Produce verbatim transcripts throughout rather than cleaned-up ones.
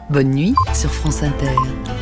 Bonne nuit sur France Inter.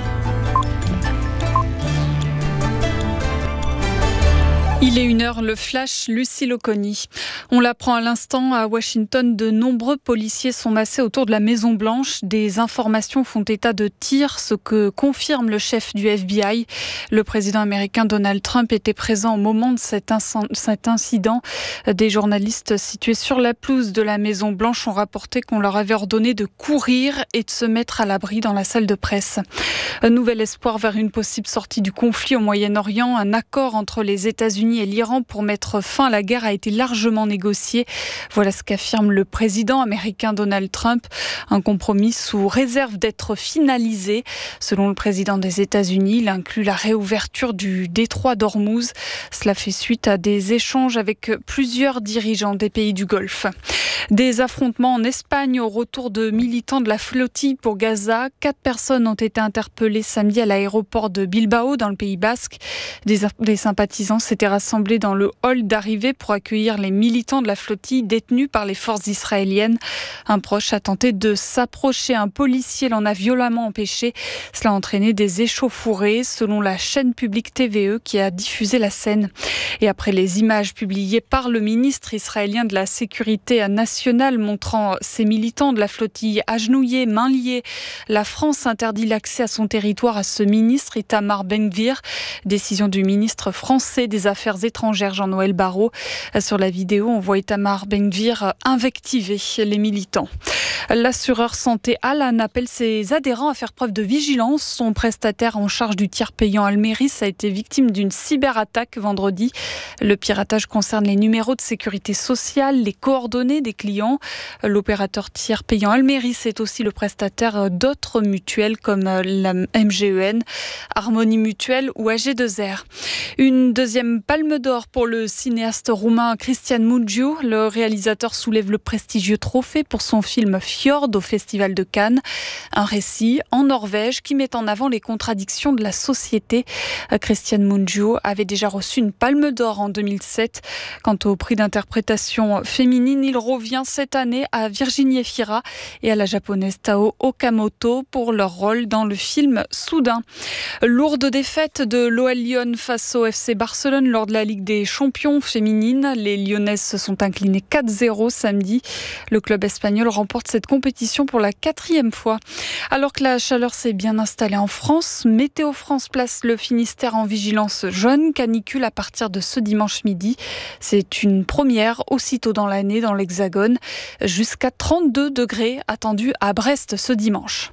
Il est une heure, le flash, Lucie Loconi. On l'apprend à l'instant, à Washington, de nombreux policiers sont massés autour de la Maison-Blanche. Des informations font état de tirs, ce que confirme le chef du F B I. Le président américain Donald Trump était présent au moment de cet, inc- cet incident. Des journalistes situés sur la pelouse de la Maison-Blanche ont rapporté qu'on leur avait ordonné de courir et de se mettre à l'abri dans la salle de presse. Un nouvel espoir vers une possible sortie du conflit au Moyen-Orient. Un accord entre les États-Unis et l'Iran pour mettre fin à la guerre a été largement négocié. Voilà ce qu'affirme le président américain Donald Trump. Un compromis sous réserve d'être finalisé. Selon le président des États-Unis, il inclut la réouverture du détroit d'Ormuz. Cela fait suite à des échanges avec plusieurs dirigeants des pays du Golfe. Des affrontements en Espagne au retour de militants de la flottille pour Gaza. Quatre personnes ont été interpellées samedi à l'aéroport de Bilbao dans le Pays Basque. Des, des sympathisants s'étaient rassemblés dans le hall d'arrivée pour accueillir les militants de la flottille détenus par les forces israéliennes. Un proche a tenté de s'approcher. Un policier l'en a violemment empêché. Cela a entraîné des échauffourées, selon la chaîne publique T V E qui a diffusé la scène. Et après les images publiées par le ministre israélien de la Sécurité nationale montrant ces militants de la flottille agenouillés, mains liées, la France interdit l'accès à son territoire à ce ministre Itamar Ben-Gvir. Décision du ministre français des Affaires étrangères Jean-Noël Barrot. Sur la vidéo, on voit Itamar Ben-Gvir invectiver les militants. L'assureur santé Alan appelle ses adhérents à faire preuve de vigilance. Son prestataire en charge du tiers payant Almeris a été victime d'une cyberattaque vendredi. Le piratage concerne les numéros de sécurité sociale, les coordonnées des clients. L'opérateur tiers payant Almeris est aussi le prestataire d'autres mutuelles comme la M G E N, Harmonie Mutuelle ou A G deux R. Une deuxième palme d'or pour le cinéaste roumain Cristian Mungiu. Le réalisateur soulève le prestigieux trophée pour son film Fjord au Festival de Cannes. Un récit en Norvège qui met en avant les contradictions de la société. Cristian Mungiu avait déjà reçu une palme d'or en deux mille sept. Quant au prix d'interprétation féminine, il revient cette année à Virginie Efira et à la japonaise Tao Okamoto pour leur rôle dans le film Soudain. Lourde défaite de l'O L Lyon face au F C Barcelone lors de la Ligue des Champions féminines. Les Lyonnaises se sont inclinées quatre zéro samedi. Le club espagnol remporte cette compétition pour la quatrième fois. Alors que la chaleur s'est bien installée en France, Météo France place le Finistère en vigilance jaune, canicule à partir de ce dimanche midi. C'est une première aussitôt dans l'année dans l'Hexagone. Jusqu'à trente-deux degrés attendus à Brest ce dimanche.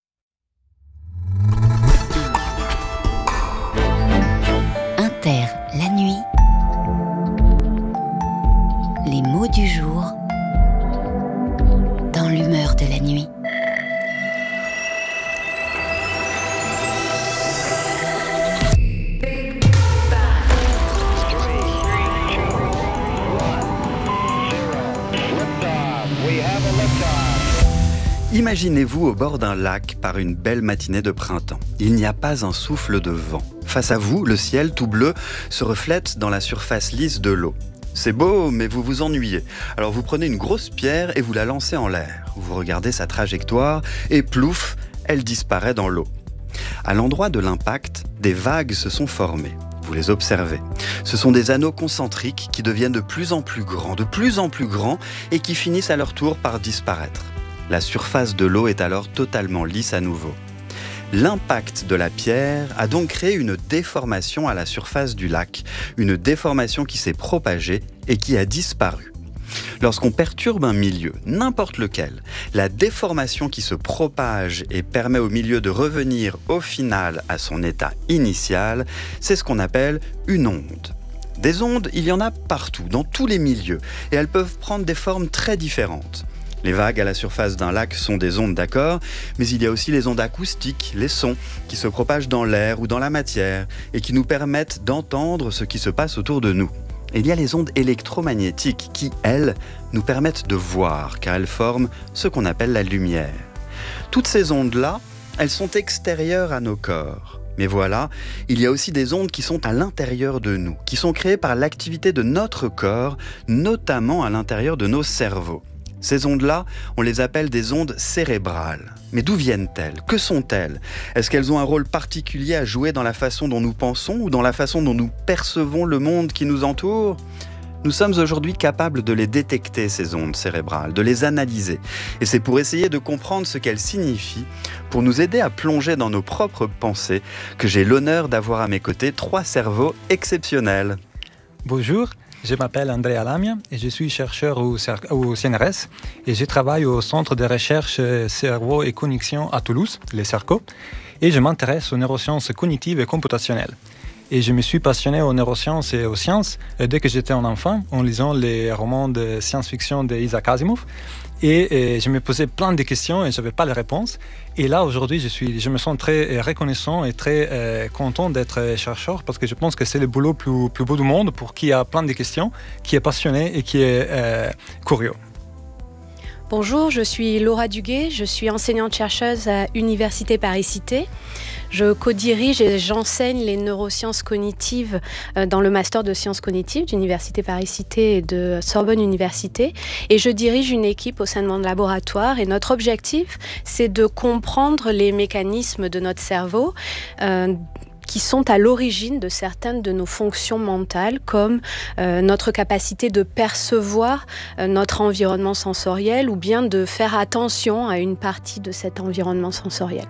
Inter, la nuit. Les mots du jour dans l'humeur de la nuit. Imaginez-vous au bord d'un lac par une belle matinée de printemps. Il n'y a pas un souffle de vent. Face à vous, le ciel tout bleu se reflète dans la surface lisse de l'eau. C'est beau, mais vous vous ennuyez. Alors vous prenez une grosse pierre et vous la lancez en l'air. Vous regardez sa trajectoire et plouf, elle disparaît dans l'eau. À l'endroit de l'impact, des vagues se sont formées. Vous les observez. Ce sont des anneaux concentriques qui deviennent de plus en plus grands, de plus en plus grands et qui finissent à leur tour par disparaître. La surface de l'eau est alors totalement lisse à nouveau. L'impact de la pierre a donc créé une déformation à la surface du lac, une déformation qui s'est propagée et qui a disparu. Lorsqu'on perturbe un milieu, n'importe lequel, la déformation qui se propage et permet au milieu de revenir au final à son état initial, c'est ce qu'on appelle une onde. Des ondes, il y en a partout, dans tous les milieux, et elles peuvent prendre des formes très différentes. Les vagues à la surface d'un lac sont des ondes, d'accord, mais il y a aussi les ondes acoustiques, les sons, qui se propagent dans l'air ou dans la matière et qui nous permettent d'entendre ce qui se passe autour de nous. Et il y a les ondes électromagnétiques qui, elles, nous permettent de voir, car elles forment ce qu'on appelle la lumière. Toutes ces ondes-là, elles sont extérieures à nos corps. Mais voilà, il y a aussi des ondes qui sont à l'intérieur de nous, qui sont créées par l'activité de notre corps, notamment à l'intérieur de nos cerveaux. Ces ondes-là, on les appelle des ondes cérébrales. Mais d'où viennent-elles ? Que sont-elles ? Est-ce qu'elles ont un rôle particulier à jouer dans la façon dont nous pensons ou dans la façon dont nous percevons le monde qui nous entoure ? Nous sommes aujourd'hui capables de les détecter, ces ondes cérébrales, de les analyser. Et c'est pour essayer de comprendre ce qu'elles signifient, pour nous aider à plonger dans nos propres pensées, que j'ai l'honneur d'avoir à mes côtés trois cerveaux exceptionnels. Bonjour. Je m'appelle Andrea Lamia et je suis chercheur au, C N R S et je travaille au Centre de recherche cerveau et connexion à Toulouse, le CERCO, et je m'intéresse aux neurosciences cognitives et computationnelles. Et je me suis passionné aux neurosciences et aux sciences dès que j'étais un enfant en lisant les romans de science-fiction d'Isaac Asimov. Et, et je me posais plein de questions et je n'avais pas les réponses. Et là, aujourd'hui, je, suis, je me sens très reconnaissant et très euh, content d'être chercheur parce que je pense que c'est le boulot plus, plus beau du monde pour qui a plein de questions, qui est passionné et qui est euh, curieux. Bonjour, je suis Laura Duguet, je suis enseignante-chercheuse à Université Paris-Cité. Je co-dirige et j'enseigne les neurosciences cognitives dans le master de sciences cognitives d'Université Paris-Cité et de Sorbonne Université. Et je dirige une équipe au sein de mon laboratoire. Et notre objectif, c'est de comprendre les mécanismes de notre cerveau euh, qui sont à l'origine de certaines de nos fonctions mentales, comme euh, notre capacité de percevoir euh, notre environnement sensoriel ou bien de faire attention à une partie de cet environnement sensoriel.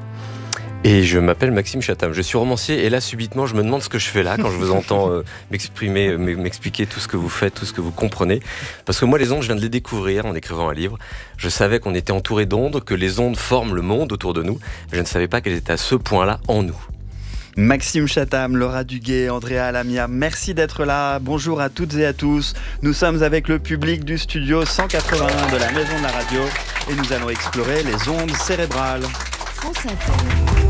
Et je m'appelle Maxime Chatham, je suis romancier et là subitement je me demande ce que je fais là quand je vous entends euh, m'exprimer, m'expliquer tout ce que vous faites, tout ce que vous comprenez. Parce que moi les ondes, je viens de les découvrir en écrivant un livre. Je savais qu'on était entouré d'ondes, que les ondes forment le monde autour de nous. Je ne savais pas qu'elles étaient à ce point-là en nous. Maxime Chatham, Laura Duguet, Andrea Lamia, merci d'être là. Bonjour à toutes et à tous. Nous sommes avec le public du studio cent quatre-vingt-un de la Maison de la Radio et nous allons explorer les ondes cérébrales. France Inter.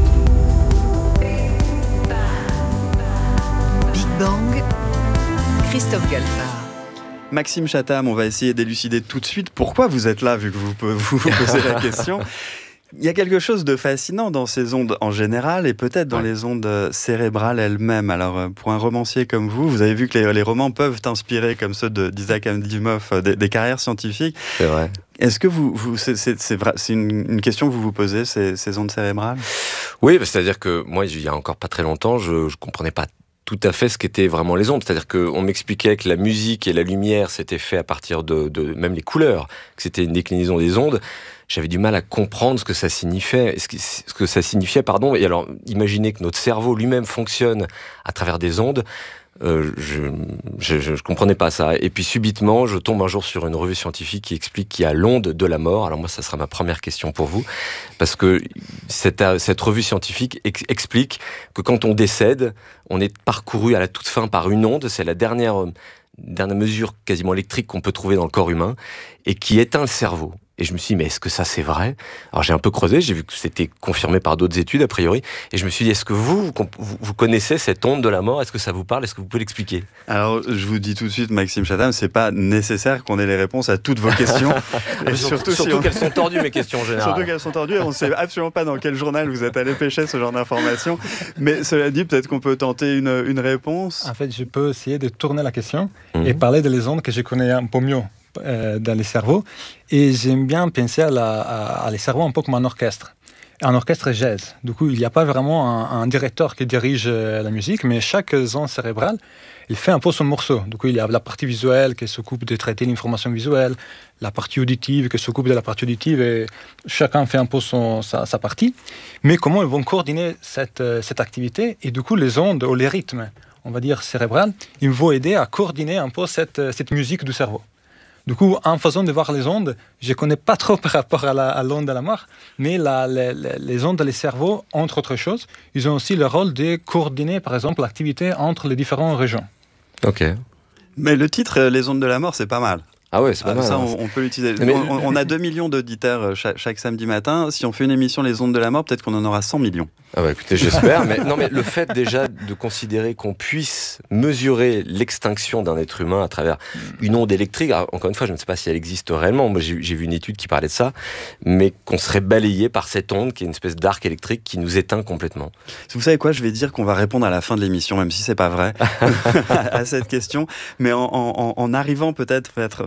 Big Bang, Christophe Galfard. Maxime Chatham, on va essayer d'élucider tout de suite pourquoi vous êtes là, vu que vous vous, vous posez la question. Il y a quelque chose de fascinant dans ces ondes en général et peut-être dans ouais. les ondes cérébrales elles-mêmes. Alors, pour un romancier comme vous, vous avez vu que les, les romans peuvent inspirer, comme ceux de, d'Isaac Asimov, des, des carrières scientifiques. C'est vrai. Est-ce que vous, vous c'est, c'est, c'est, vrai, c'est une, une question que vous vous posez, ces, ces ondes cérébrales ? Oui, c'est-à-dire que moi, il y a encore pas très longtemps, je ne comprenais pas tout à fait ce qu'étaient vraiment les ondes. C'est-à-dire qu'on m'expliquait que la musique et la lumière s'étaient fait à partir de, de même les couleurs, que c'était une déclinaison des ondes. J'avais du mal à comprendre ce que ça signifiait, ce que, ce que ça signifiait, pardon. Et alors, imaginez que notre cerveau lui-même fonctionne à travers des ondes. Euh, je, je, je comprenais pas ça. Et puis subitement, je tombe un jour sur une revue scientifique qui explique qu'il y a l'onde de la mort. Alors moi, ça sera ma première question pour vous, parce que cette, cette revue scientifique ex- explique que quand on décède, on est parcouru à la toute fin par une onde. C'est la dernière, dernière mesure quasiment électrique qu'on peut trouver dans le corps humain et qui éteint le cerveau. Et je me suis dit, mais est-ce que ça c'est vrai ? Alors j'ai un peu creusé, j'ai vu que c'était confirmé par d'autres études a priori, et je me suis dit, est-ce que vous, vous, vous connaissez cette onde de la mort ? Est-ce que ça vous parle ? Est-ce que vous pouvez l'expliquer ? Alors je vous dis tout de suite, Maxime Chatham, c'est pas nécessaire qu'on ait les réponses à toutes vos questions. Et surtout, surtout, surtout si on... qu'elles sont tordues, mes questions en général. Surtout qu'elles sont tordues, on ne sait absolument pas dans quel journal vous êtes allé pêcher ce genre d'informations. Mais cela dit, peut-être qu'on peut tenter une, une réponse. En fait, je peux essayer de tourner la question mmh. et parler des ondes que je connais un peu mieux. Euh, dans les cerveaux, et j'aime bien penser à, la, à, à les cerveaux un peu comme un orchestre. Un orchestre jazz. Du coup, il n'y a pas vraiment un, un directeur qui dirige euh, la musique, mais chaque zone cérébrale, il fait un peu son morceau. Du coup, il y a la partie visuelle qui s'occupe de traiter l'information visuelle, la partie auditive qui s'occupe de la partie auditive, et chacun fait un peu son, sa, sa partie. Mais comment ils vont coordonner cette, cette activité, et du coup, les ondes ou les rythmes, on va dire cérébrales, ils vont aider à coordonner un peu cette, cette musique du cerveau. Du coup, en faisant de voir les ondes, je ne connais pas trop par rapport à, la, à l'onde de la mort, mais la, les, les ondes des cerveaux, entre autres choses, ils ont aussi le rôle de coordonner, par exemple, l'activité entre les différentes régions. Ok. Mais le titre, Les ondes de la mort, c'est pas mal. Ah ouais, c'est pas ah, mal. Ça, hein. on, on peut l'utiliser. Mais... On, on a deux millions d'auditeurs chaque, chaque samedi matin. Si on fait une émission Les ondes de la mort, peut-être qu'on en aura cent millions. Ah bah écoutez, j'espère. mais non, mais le fait déjà de considérer qu'on puisse mesurer l'extinction d'un être humain à travers une onde électrique, alors, encore une fois, je ne sais pas si elle existe réellement. Moi, j'ai, j'ai vu une étude qui parlait de ça, mais qu'on serait balayé par cette onde qui est une espèce d'arc électrique qui nous éteint complètement. Vous savez quoi ? Je vais dire qu'on va répondre à la fin de l'émission, même si c'est pas vrai, à cette question. Mais en, en, en arrivant peut-être vers,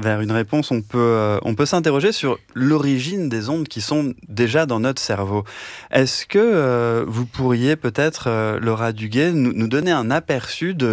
vers une réponse, on peut, euh, on peut s'interroger sur l'origine des ondes qui sont déjà dans notre cerveau. Est-ce que euh, vous pourriez peut-être, euh, Laura Duguay, nous, nous donner un aperçu de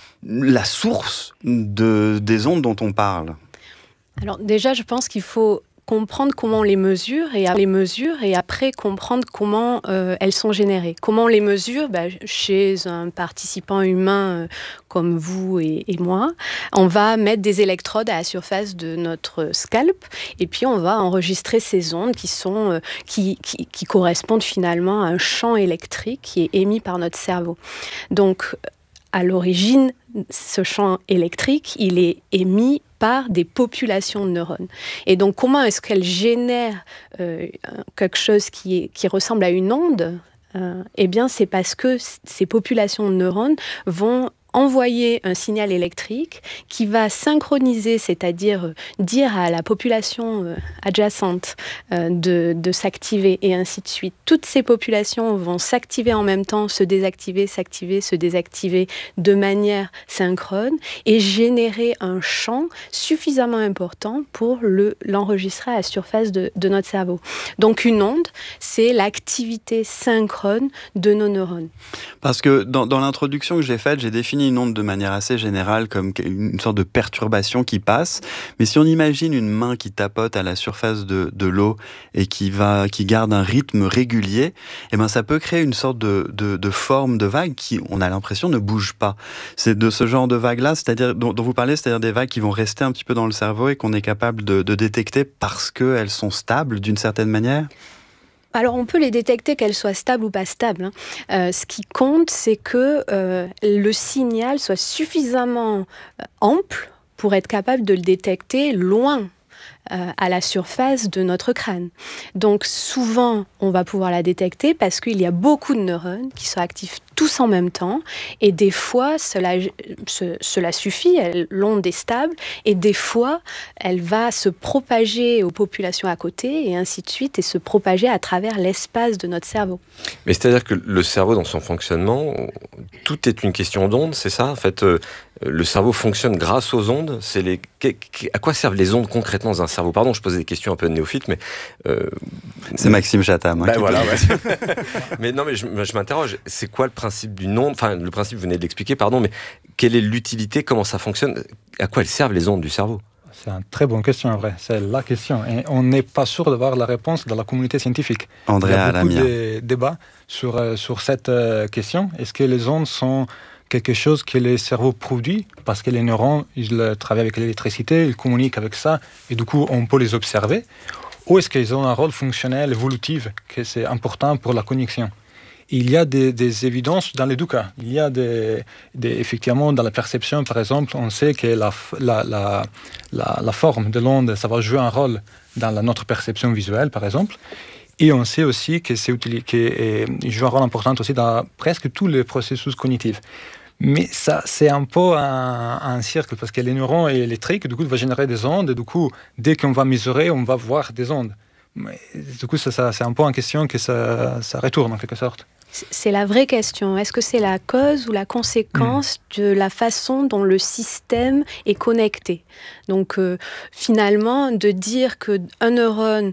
la source de, des ondes dont on parle ? Alors déjà, je pense qu'il faut comprendre comment on les mesure et les mesure et après comprendre comment euh, elles sont générées. Comment on les mesure bah, chez un participant humain euh, comme vous et, et moi, on va mettre des électrodes à la surface de notre scalp et puis on va enregistrer ces ondes qui sont euh, qui, qui, qui correspondent finalement à un champ électrique qui est émis par notre cerveau. Donc à l'origine, ce champ électrique, il est émis par des populations de neurones. Et donc, comment est-ce qu'elles génèrent euh, quelque chose qui, est, qui ressemble à une onde ? euh, Eh bien, c'est parce que c- ces populations de neurones vont envoyer un signal électrique qui va synchroniser, c'est-à-dire euh, dire à la population euh, adjacente euh, de, de s'activer et ainsi de suite. Toutes ces populations vont s'activer en même temps, se désactiver, s'activer, se désactiver de manière synchrone et générer un champ suffisamment important pour le, l'enregistrer à la surface de, de notre cerveau. Donc une onde, c'est l'activité synchrone de nos neurones. Parce que dans, dans l'introduction que j'ai faite, j'ai défini une onde de manière assez générale comme une sorte de perturbation qui passe. Mais si on imagine une main qui tapote à la surface de, de l'eau et qui, va, qui garde un rythme régulier, eh ben ça peut créer une sorte de, de, de forme de vague qui, on a l'impression, ne bouge pas. C'est de ce genre de vague-là, c'est-à-dire dont, dont vous parlez, c'est-à-dire des vagues qui vont rester un petit peu dans le cerveau et qu'on est capable de, de détecter parce qu'elles sont stables d'une certaine manière ? Alors, on peut les détecter, qu'elles soient stables ou pas stables. Hein. Euh, ce qui compte, c'est que euh, le signal soit suffisamment euh, ample pour être capable de le détecter loin euh, à la surface de notre crâne. Donc, souvent, on va pouvoir la détecter parce qu'il y a beaucoup de neurones qui sont actifs tous en même temps, et des fois, cela, ce, cela suffit, elle, l'onde est stable, et des fois, elle va se propager aux populations à côté, et ainsi de suite, et se propager à travers l'espace de notre cerveau. Mais c'est-à-dire que le cerveau, dans son fonctionnement, tout est une question d'ondes, c'est ça ? En fait, euh, le cerveau fonctionne grâce aux ondes. C'est les... À quoi servent les ondes concrètement dans un cerveau ? Pardon, je pose des questions un peu néophytes, mais... Euh... C'est Maxime Chatham. Hein, bah voilà, ouais. Mais non, mais je, je m'interroge. C'est quoi le principe d'une onde ? Enfin, le principe, vous venez de l'expliquer, pardon, mais quelle est l'utilité ? Comment ça fonctionne ? À quoi elles servent les ondes du cerveau ? C'est une très bonne question, en vrai. C'est la question. Et on n'est pas sûr d'avoir la réponse dans la communauté scientifique. Andrea Il y a beaucoup Lamia. de débats sur, euh, sur cette euh, question. Est-ce que les ondes sont quelque chose que le cerveau produit parce que les neurones, ils travaillent avec l'électricité, ils communiquent avec ça, et du coup, on peut les observer ? Ou est-ce qu'ils ont un rôle fonctionnel, évolutif, que c'est important pour la connexion ? Il y a des, des évidences dans les deux cas. Il y a des, des, effectivement, dans la perception, par exemple, on sait que la, la, la, la, la forme de l'onde, ça va jouer un rôle dans la, notre perception visuelle, par exemple. Et on sait aussi que c'est utilisé, qu'il joue un rôle important aussi dans presque tous les processus cognitifs. Mais ça, c'est un peu un, un cercle, parce que les neurones électriques, du coup, vont générer des ondes, et du coup, dès qu'on va mesurer, on va voir des ondes. Mais, du coup, ça, ça, c'est un peu en question que ça, ça retourne, en quelque sorte. C'est la vraie question. Est-ce que c'est la cause ou la conséquence mmh. de la façon dont le système est connecté ? Donc, euh, finalement, de dire qu'un neurone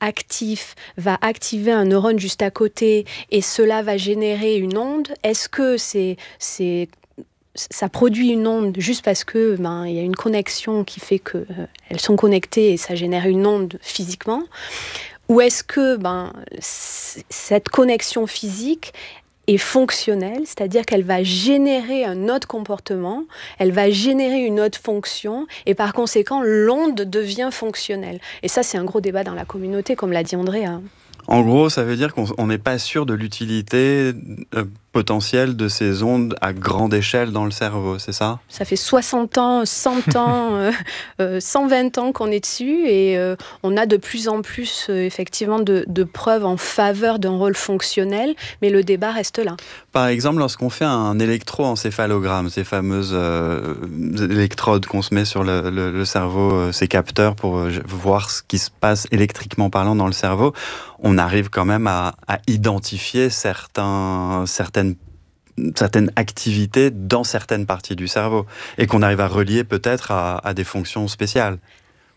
actif va activer un neurone juste à côté et cela va générer une onde, est-ce que c'est... c'est ça produit une onde juste parce que ben il y a une connexion qui fait que euh, elles sont connectées et ça génère une onde physiquement, ou est-ce que ben c- cette connexion physique est fonctionnelle, c'est-à-dire qu'elle va générer un autre comportement, elle va générer une autre fonction, et par conséquent l'onde devient fonctionnelle. Et ça, c'est un gros débat dans la communauté, comme l'a dit Andrea. En gros, ça veut dire qu'on n'est pas sûr de l'utilité euh, potentielle de ces ondes à grande échelle dans le cerveau, c'est ça ? Ça fait soixante ans, cent ans, euh, euh, cent vingt ans qu'on est dessus, et euh, on a de plus en plus euh, effectivement de, de preuves en faveur d'un rôle fonctionnel, mais le débat reste là. Par exemple, lorsqu'on fait un électroencéphalogramme, ces fameuses euh, électrodes qu'on se met sur le, le, le cerveau, euh, ces capteurs pour euh, voir ce qui se passe électriquement parlant dans le cerveau, on arrive quand même à, à identifier certains, certaines, certaines activités dans certaines parties du cerveau et qu'on arrive à relier peut-être à, à des fonctions spéciales.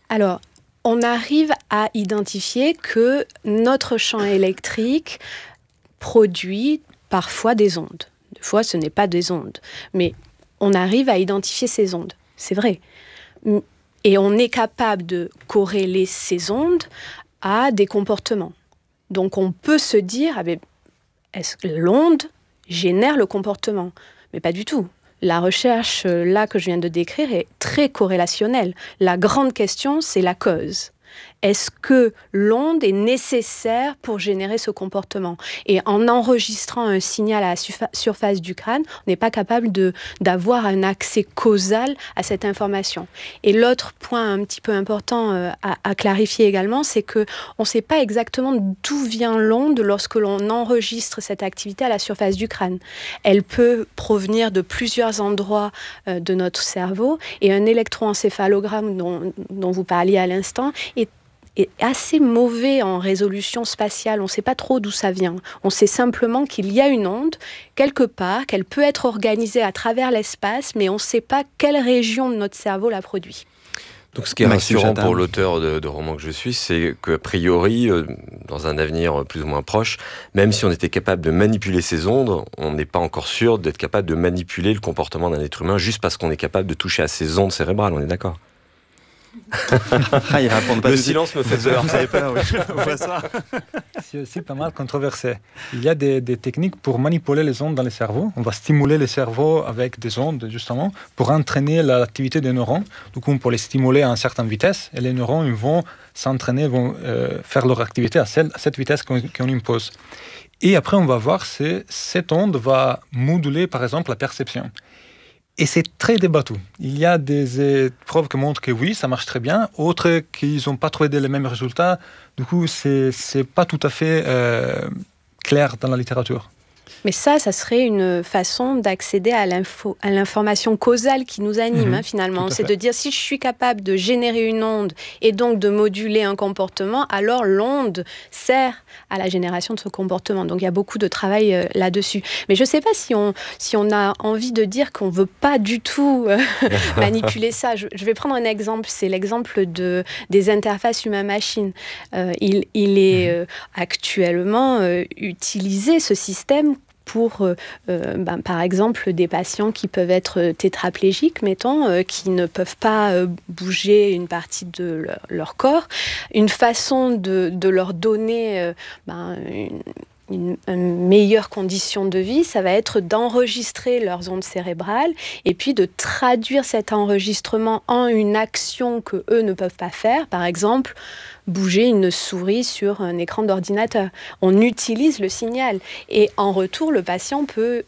Alors, on arrive à identifier que notre champ électrique produit parfois des ondes. Des fois, ce n'est pas des ondes, mais on arrive à identifier ces ondes, c'est vrai. Et on est capable de corréler ces ondes à des comportements. Donc, on peut se dire, ah ben, est-ce que l'onde génère le comportement ? Mais pas du tout. La recherche, là, que je viens de décrire, est très corrélationnelle. La grande question, c'est la cause. Est-ce que l'onde est nécessaire pour générer ce comportement ? Et en enregistrant un signal à la surfa- surface du crâne, on n'est pas capable de, d'avoir un accès causal à cette information. Et l'autre point un petit peu important euh, à, à clarifier également, c'est qu'on ne sait pas exactement d'où vient l'onde lorsque l'on enregistre cette activité à la surface du crâne. Elle peut provenir de plusieurs endroits euh, de notre cerveau, et un électroencéphalogramme dont, dont vous parliez à l'instant est est assez mauvais en résolution spatiale. On ne sait pas trop d'où ça vient. On sait simplement qu'il y a une onde quelque part, qu'elle peut être organisée à travers l'espace, mais on ne sait pas quelle région de notre cerveau la produit. Donc ce qui est Merci, rassurant Chatham. pour l'auteur de, de roman que je suis, c'est qu'a priori, euh, dans un avenir plus ou moins proche, même si on était capable de manipuler ces ondes, on n'est pas encore sûr d'être capable de manipuler le comportement d'un être humain juste parce qu'on est capable de toucher à ces ondes cérébrales, on est d'accord ? Ah, ils répondent pas Le tout de suite. silence me fait peur. Vous avez peur, oui, je vois ça. C'est aussi pas mal controversé. Il y a des, des techniques pour manipuler les ondes dans le cerveau. On va stimuler le cerveau avec des ondes, justement, pour entraîner l'activité des neurones. Du coup, on peut les stimuler à une certaine vitesse, et les neurones ils vont s'entraîner, vont euh, faire leur activité à, celle, à cette vitesse qu'on, qu'on impose. Et après, on va voir si cette onde va moduler, par exemple, la perception. Et c'est très débattu. Il y a des preuves qui montrent que oui, ça marche très bien. Autres qui n'ont pas trouvé les mêmes résultats. Du coup, ce n'est pas tout à fait euh, clair dans la littérature. Mais ça, ça serait une façon d'accéder à, l'info, à l'information causale qui nous anime, mmh, hein, finalement. C'est de dire, si je suis capable de générer une onde et donc de moduler un comportement, alors l'onde sert à la génération de ce comportement. Donc, il y a beaucoup de travail euh, là-dessus. Mais je ne sais pas si on, si on a envie de dire qu'on ne veut pas du tout euh, manipuler ça. Je, je vais prendre un exemple. C'est l'exemple de, des interfaces humain-machine. Euh, il, il est euh, actuellement euh, utilisé, ce système, pour, euh, euh, ben, par exemple, des patients qui peuvent être tétraplégiques, mettons, euh, qui ne peuvent pas euh, bouger une partie de leur, leur corps. Une façon de, de leur donner euh, ben, une, une, une meilleure condition de vie, ça va être d'enregistrer leurs ondes cérébrales et puis de traduire cet enregistrement en une action que eux ne peuvent pas faire. Par exemple, bouger une souris sur un écran d'ordinateur. On utilise le signal et en retour, le patient peut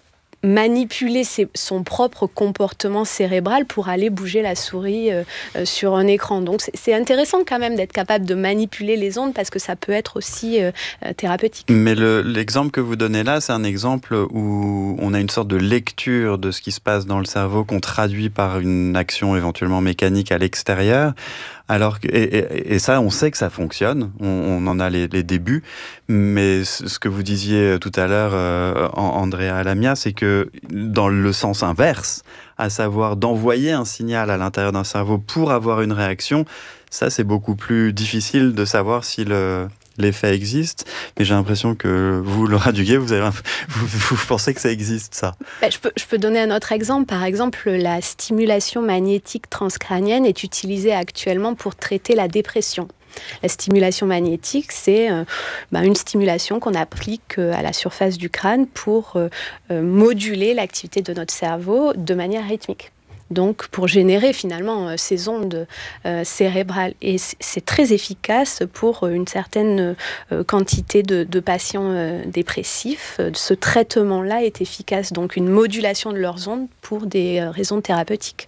manipuler ses, son propre comportement cérébral pour aller bouger la souris euh, euh, sur un écran. Donc c'est, c'est intéressant quand même d'être capable de manipuler les ondes parce que ça peut être aussi euh, euh, thérapeutique. Mais le, l'exemple que vous donnez là, c'est un exemple où on a une sorte de lecture de ce qui se passe dans le cerveau qu'on traduit par une action éventuellement mécanique à l'extérieur. Alors que, et, et, et ça, on sait que ça fonctionne, on, on en a les, les débuts, mais ce que vous disiez tout à l'heure, euh, Andrea Alamia, c'est que dans le sens inverse, à savoir d'envoyer un signal à l'intérieur d'un cerveau pour avoir une réaction, ça c'est beaucoup plus difficile de savoir si le... l'effet existe, mais j'ai l'impression que vous, Laura Duguay, vous, avez, vous, vous pensez que ça existe, ça. Ben, je, peux, je peux donner un autre exemple. Par exemple, la stimulation magnétique transcrânienne est utilisée actuellement pour traiter la dépression. La stimulation magnétique, c'est euh, ben, une stimulation qu'on applique euh, à la surface du crâne pour euh, euh, moduler l'activité de notre cerveau de manière rythmique. Donc pour générer finalement euh, ces ondes euh, cérébrales. Et c- c'est très efficace pour une certaine euh, quantité de, de patients euh, dépressifs. Ce traitement-là est efficace, donc une modulation de leurs ondes pour des euh, raisons thérapeutiques.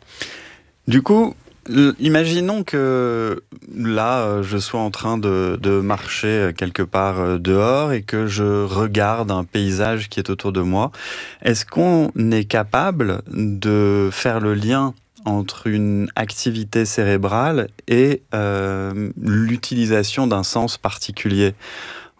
Du coup, imaginons que là, je sois en train de, de marcher quelque part dehors et que je regarde un paysage qui est autour de moi. Est-ce qu'on est capable de faire le lien entre une activité cérébrale et euh, l'utilisation d'un sens particulier ?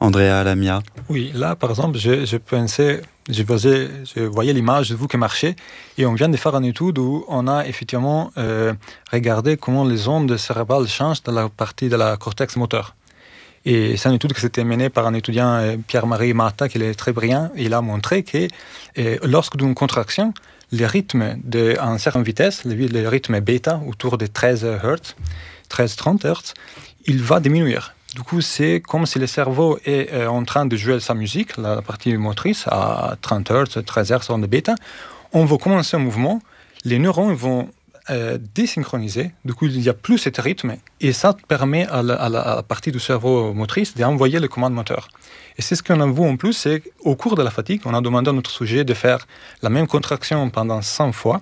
Andrea Lamia. Oui, là, par exemple, je, je pensais, je voyais, je voyais l'image de vous qui marchait, et on vient de faire une étude où on a effectivement euh, regardé comment les ondes cérébrales changent dans la partie de la cortex moteur. Et c'est une étude qui s'était menée par un étudiant, euh, Pierre-Marie Marta, qui est très brillant. Il a montré que euh, lorsque d'une contraction, le rythme de, à une certaine vitesse, le, le rythme bêta, autour de treize hertz, treize à trente hertz, il va diminuer. Du coup, c'est comme si le cerveau est euh, en train de jouer sa musique, la, la partie motrice, à trente hertz, treize hertz, onde bêta. On va commencer un mouvement, les neurones vont euh, désynchroniser, du coup, il n'y a plus ce rythme, et ça permet à la, à la, à la partie du cerveau motrice d'envoyer les commandes moteurs. Et c'est ce qu'on a vu en plus, c'est qu'au cours de la fatigue, on a demandé à notre sujet de faire la même contraction pendant cent fois,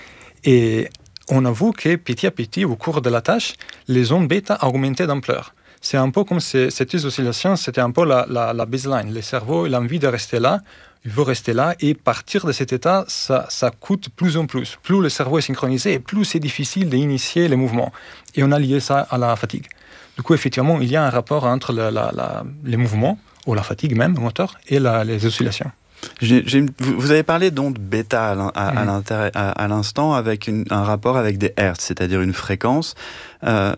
et on a vu que petit à petit, au cours de la tâche, les ondes bêta augmentaient d'ampleur. C'est un peu comme si cette oscillation, c'était un peu la, la, la baseline. Le cerveau, il a envie de rester là, il veut rester là, et partir de cet état, ça, ça coûte plus en plus. Plus le cerveau est synchronisé, et plus c'est difficile d'initier les mouvements. Et on a lié ça à la fatigue. Du coup, effectivement, il y a un rapport entre la, la, la, les mouvements, ou la fatigue même, moteur, et la, les oscillations. J'ai, j'ai une, vous avez parlé d'ondes bêta à, à, mmh. à, à l'instant avec une, un rapport avec des hertz, c'est-à-dire une fréquence. Euh,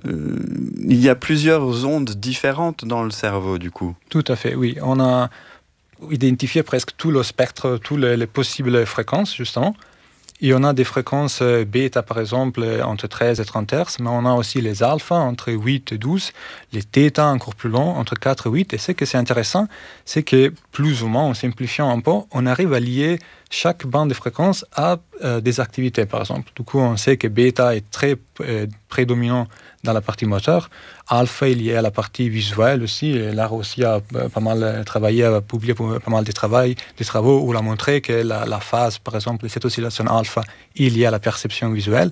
il y a plusieurs ondes différentes dans le cerveau, du coup. Tout à fait, oui. On a identifié presque tout le spectre, toutes les, les possibles fréquences, justement. Et on a des fréquences bêta, par exemple, entre treize et trente hertz, mais on a aussi les alpha, entre huit et douze, les θ encore plus longs, entre quatre et huit. Et ce que c'est intéressant, c'est que, plus ou moins, en simplifiant un peu, on arrive à lier chaque bande de fréquences à euh, des activités, par exemple. Du coup, on sait que bêta est très euh, prédominant dans la partie moteur. Alpha est lié à la partie visuelle aussi. Et Lara aussi a euh, pas mal travaillé, a publié pas mal de, travail, de travaux où il a montré que la, la phase, par exemple, de cette oscillation alpha est liée à la perception visuelle.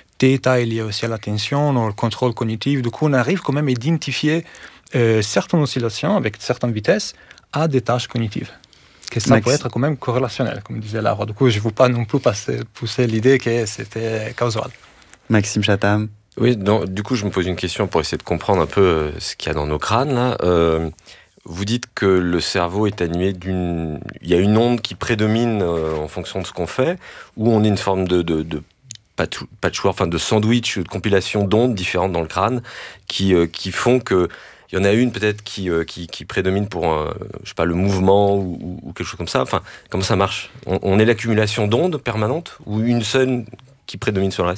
θ est lié aussi à l'attention, au contrôle cognitif. Du coup, on arrive quand même à identifier euh, certaines oscillations avec certaines vitesses à des tâches cognitives. Que ça Max... peut être quand même corrélationnel, comme disait Lara. Du coup, je ne veux pas non plus passer, pousser l'idée que c'était causal. Maxime Chatham. Oui, donc, du coup, je me pose une question pour essayer de comprendre un peu euh, ce qu'il y a dans nos crânes, là. Euh, vous dites que le cerveau est animé d'une... Il y a une onde qui prédomine euh, en fonction de ce qu'on fait, ou on est une forme de... de, de patchwork, enfin de sandwich, de compilation d'ondes différentes dans le crâne qui, euh, qui font que il y en a une peut-être qui, euh, qui, qui prédomine pour euh, je sais pas, le mouvement ou, ou quelque chose comme ça. Enfin, comment ça marche ? on, on est l'accumulation d'ondes permanentes ou une seule qui prédomine sur le reste ?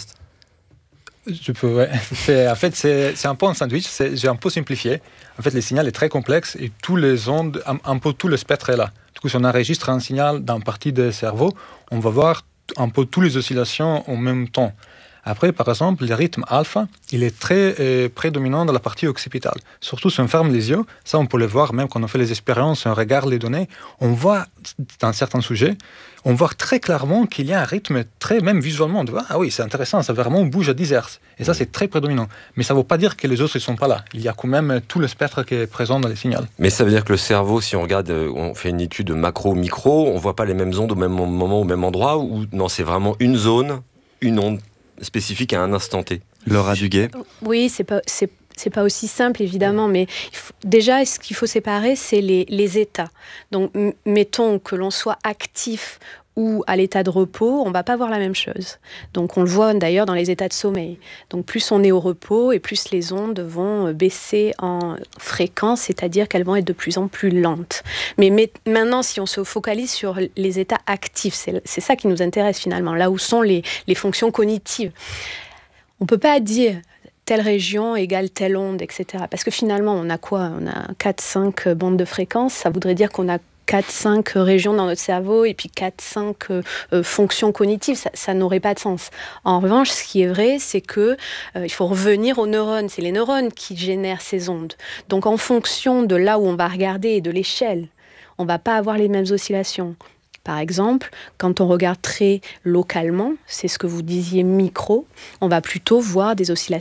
Je peux, ouais. C'est, en fait, c'est, c'est un peu un sandwich, c'est, j'ai un peu simplifié. En fait, le signal est très complexe et tous les ondes, un, un peu tout le spectre est là. Du coup, si on enregistre un signal dans une partie du cerveau, on va voir un peu toutes les oscillations en même temps. Après, par exemple, le rythme alpha, il est très euh, prédominant dans la partie occipitale. Surtout si on ferme les yeux, ça on peut le voir même quand on fait les expériences, on regarde les données, on voit dans certains sujets, on voit très clairement qu'il y a un rythme très, même visuellement, on dit, ah oui, c'est intéressant, ça vraiment bouge à dix hertz. Et ça, c'est très prédominant. Mais ça ne veut pas dire que les autres ne sont pas là. Il y a quand même tout le spectre qui est présent dans les signaux. Mais ça veut dire que le cerveau, si on regarde, on fait une étude macro-micro, on ne voit pas les mêmes ondes au même moment, au même endroit, ou non, c'est vraiment une zone, une onde spécifique à un instant T. Laura Duguay. Oui, c'est pas, c'est, c'est pas aussi simple, évidemment, mais il faut, déjà, ce qu'il faut séparer, c'est les, les états. Donc, m- mettons que l'on soit actif ou à l'état de repos, on ne va pas voir la même chose. Donc on le voit d'ailleurs dans les états de sommeil. Donc plus on est au repos et plus les ondes vont baisser en fréquence, c'est-à-dire qu'elles vont être de plus en plus lentes. Mais, mais maintenant, si on se focalise sur les états actifs, c'est, c'est ça qui nous intéresse finalement, là où sont les, les fonctions cognitives. On ne peut pas dire telle région égale telle onde, et cetera. Parce que finalement, on a quoi ? On a quatre cinq bandes de fréquences. Ça voudrait dire qu'on a quatre cinq régions dans notre cerveau et puis quatre cinq euh, fonctions cognitives, ça, ça n'aurait pas de sens. En revanche, ce qui est vrai, c'est que euh, il faut revenir aux neurones. C'est les neurones qui génèrent ces ondes. Donc, en fonction de là où on va regarder et de l'échelle, on ne va pas avoir les mêmes oscillations. Par exemple, quand on regarde très localement, c'est ce que vous disiez micro, on va plutôt voir des oscillations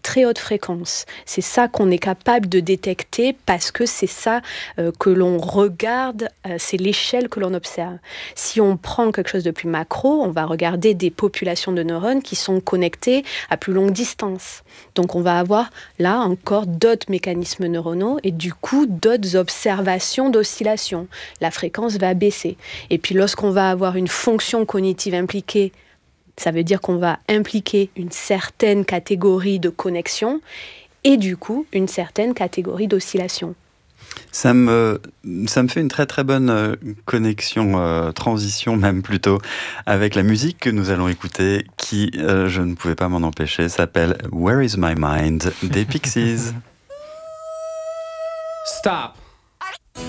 très haute fréquence. C'est ça qu'on est capable de détecter parce que c'est ça euh, que l'on regarde, euh, c'est l'échelle que l'on observe. Si on prend quelque chose de plus macro, on va regarder des populations de neurones qui sont connectées à plus longue distance. Donc on va avoir là encore d'autres mécanismes neuronaux et du coup d'autres observations d'oscillation. La fréquence va baisser. Et puis lorsqu'on va avoir une fonction cognitive impliquée, ça veut dire qu'on va impliquer une certaine catégorie de connexion et du coup une certaine catégorie d'oscillation. Ça me, ça me fait une très très bonne connexion, euh, transition même plutôt, avec la musique que nous allons écouter, qui, euh, je ne pouvais pas m'en empêcher, s'appelle Where is my mind des Pixies. Stop.